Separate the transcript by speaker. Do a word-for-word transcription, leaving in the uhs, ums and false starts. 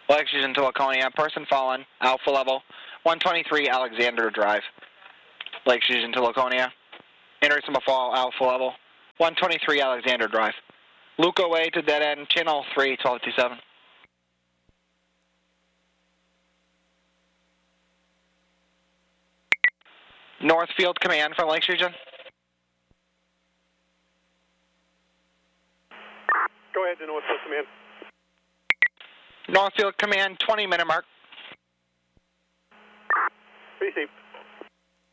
Speaker 1: Lakes Region to Laconia, person fallen, Alpha level, one twenty-three Alexander Drive. Lakes Region to Laconia, Anderson fall, Alpha level, one twenty-three Alexander Drive. Luca Way to dead end, channel three, twelve fifty-seven. Northfield Command from Lakes Region.
Speaker 2: Go ahead to Northfield Command.
Speaker 1: Northfield Command, twenty minute mark.
Speaker 2: Receive.